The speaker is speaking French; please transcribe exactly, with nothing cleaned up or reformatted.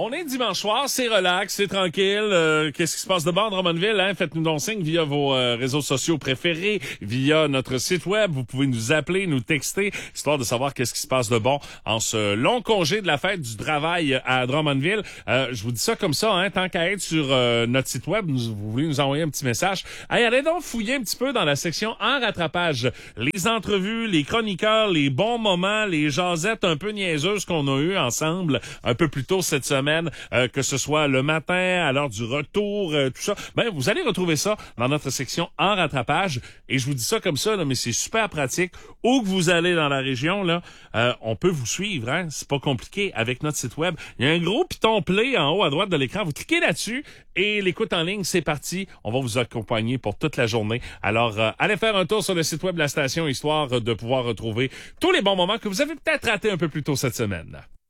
On est dimanche soir, c'est relax, c'est tranquille. Euh, qu'est-ce qui se passe de bon à Drummondville? Hein? Faites-nous donc signe via vos euh, réseaux sociaux préférés, via notre site web. Vous pouvez nous appeler, nous texter, histoire de savoir qu'est-ce qui se passe de bon en ce long congé de la fête du travail à Drummondville. Euh, je vous dis ça comme ça, hein, tant qu'à être sur euh, notre site web, nous, vous voulez nous envoyer un petit message. Hey, allez donc fouiller un petit peu dans la section en rattrapage. Les entrevues, les chroniqueurs, les bons moments, les jasettes un peu niaiseuses qu'on a eues ensemble un peu plus tôt cette semaine. Euh, que ce soit le matin, à l'heure du retour, euh, tout ça, ben vous allez retrouver ça dans notre section en rattrapage. Et je vous dis ça comme ça, là, mais c'est super pratique. Où que vous allez dans la région, là, euh, on peut vous suivre. Hein? C'est pas compliqué avec notre site web. Il y a un gros piton play en haut à droite de l'écran. Vous cliquez là-dessus et l'écoute en ligne, c'est parti. On va vous accompagner pour toute la journée. Alors, euh, allez faire un tour sur le site web de la station, histoire de pouvoir retrouver tous les bons moments que vous avez peut-être ratés un peu plus tôt cette semaine.